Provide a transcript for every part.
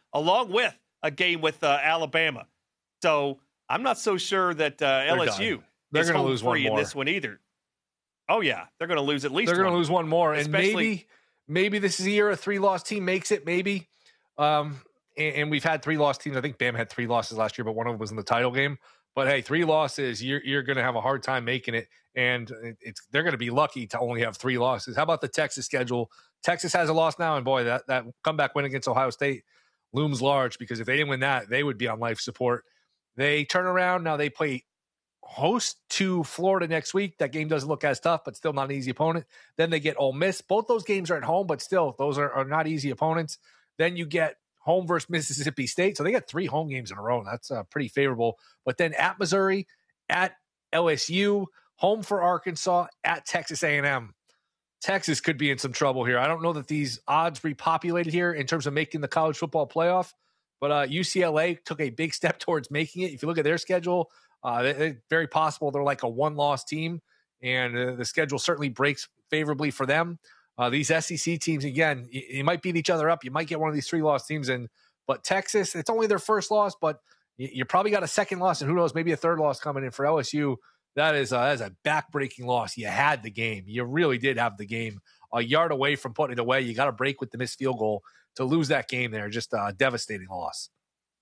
along with a game with Alabama. So I'm not so sure that LSU is home free in this one either. Oh, yeah. They're going to lose at least They're going to lose one more. Especially, and maybe this is the year a 3-loss team makes it, maybe. And we've had 3-loss teams. I think Bama had 3 losses last year, but one of them was in the title game. But, hey, 3 losses, you're going to have a hard time making it. And they're going to be lucky to only have 3 losses. How about the Texas schedule? Texas has a loss now, and, boy, that comeback win against Ohio State looms large, because if they didn't win that, they would be on life support. They turn around. Now they play host to Florida next week. That game doesn't look as tough, but still not an easy opponent. Then they get Ole Miss. Both those games are at home, but still, those are not easy opponents. Then you get home versus Mississippi State. So they got 3 home games in a row. That's pretty favorable. But then at Missouri, at LSU, home for Arkansas, at Texas A&M. Texas could be in some trouble here. I don't know that these odds repopulated here in terms of making the college football playoff, but UCLA took a big step towards making it. If you look at their schedule, it's very possible they're like a 1-loss team, and the schedule certainly breaks favorably for them. These SEC teams, again, you might beat each other up. You might get one of these 3-loss teams in, but Texas, it's only their first loss, but you probably got a second loss, and who knows, maybe a third loss coming in for LSU. That is a back-breaking loss. You had the game. You really did have the game. A yard away from putting it away. You got to break with the missed field goal to lose that game there. Just a devastating loss.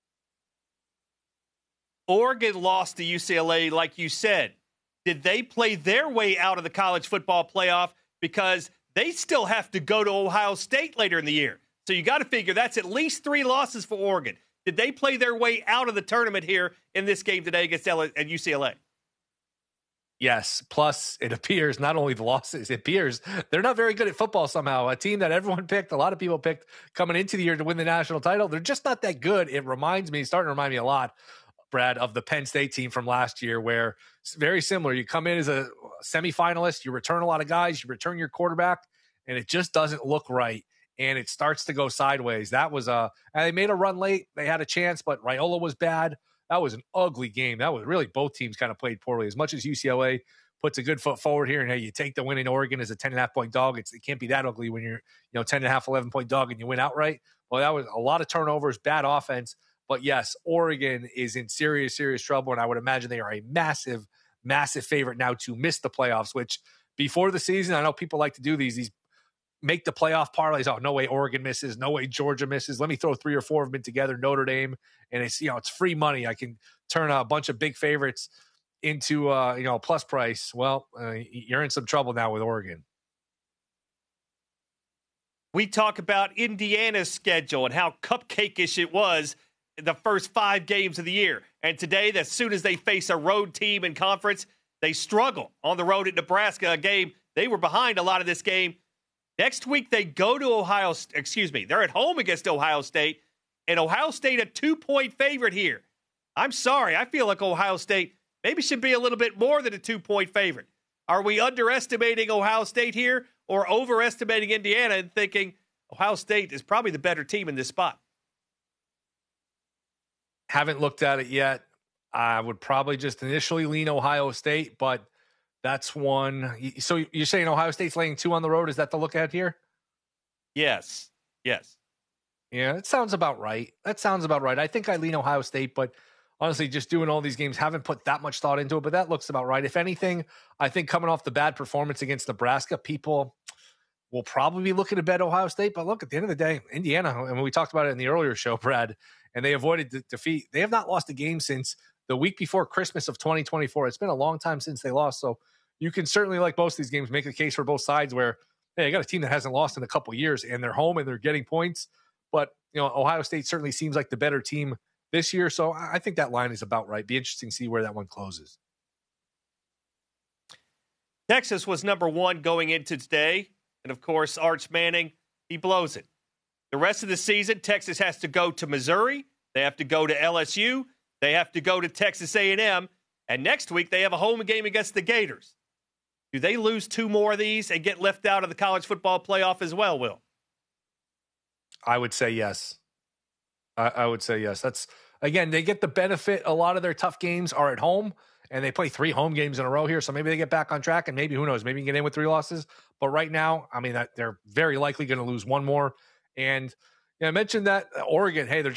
Oregon lost to UCLA, like you said. Did they play their way out of the college football playoff? Because they still have to go to Ohio State later in the year. So you got to figure that's at least 3 losses for Oregon. Did they play their way out of the tournament here in this game today against UCLA? Yes. Plus, it appears not only the losses, it appears they're not very good at football somehow. A team that everyone picked, a lot of people picked coming into the year to win the national title. They're just not that good. It starting to remind me a lot, Brad, of the Penn State team from last year, where it's very similar. You come in as a semifinalist, you return a lot of guys, you return your quarterback, and it just doesn't look right. And it starts to go sideways. That was and they made a run late. They had a chance, but Raiola was bad. That was an ugly game. That was really, both teams kind of played poorly. As much as UCLA puts a good foot forward here, and hey, you take the win in Oregon as a 10.5-point dog. It can't be that ugly when you're 10.5, 11-point dog and you win outright. Well, that was a lot of turnovers, bad offense. But yes, Oregon is in serious, serious trouble, and I would imagine they are a massive, massive favorite now to miss the playoffs, which before the season, I know people like to do these make the playoff parlays. Oh, no way Oregon misses. No way Georgia misses. Let me throw 3 or 4 of them together, Notre Dame, and it's free money. I can turn a bunch of big favorites into a plus price. Well, you're in some trouble now with Oregon. We talk about Indiana's schedule and how cupcake-ish it was in the first 5 games of the year. And today, as soon as they face a road team in conference, they struggle on the road at Nebraska, a game they were behind a lot of this game. Next week, they go to they're at home against Ohio State, and Ohio State a 2-point favorite here. I'm sorry. I feel like Ohio State maybe should be a little bit more than a 2-point favorite. Are we underestimating Ohio State here or overestimating Indiana and thinking Ohio State is probably the better team in this spot? Haven't looked at it yet. I would probably just initially lean Ohio State, but that's one. So you're saying Ohio State's laying 2 on the road? Is that the look at here? Yes. Yeah, that sounds about right. I think I lean Ohio State, but honestly, just doing all these games, haven't put that much thought into it, but that looks about right. If anything, I think coming off the bad performance against Nebraska, people will probably be looking to bet Ohio State. But look, at the end of the day, Indiana, and we talked about it in the earlier show, Brad, and they avoided the defeat. They have not lost a game since the week before Christmas of 2024. It's been a long time since they lost. So you can certainly, like most of these games, make a case for both sides where, hey, you got a team that hasn't lost in a couple of years and they're home and they're getting points. But, Ohio State certainly seems like the better team this year. So I think that line is about right. Be interesting to see where that one closes. Texas was number 1 going into today. And, of course, Arch Manning, he blows it. The rest of the season, Texas has to go to Missouri. They have to go to LSU. They have to go to Texas A&M. And next week, they have a home game against the Gators. Do they lose 2 more of these and get left out of the college football playoff as well, Will? I would say yes. I would say yes. That's, again, they get the benefit. A lot of their tough games are at home, and they play 3 home games in a row here. So maybe they get back on track, and maybe, who knows, maybe you can get in with 3 losses. But right now, I mean, they're very likely going to lose 1 more. And I mentioned that Oregon, hey, they're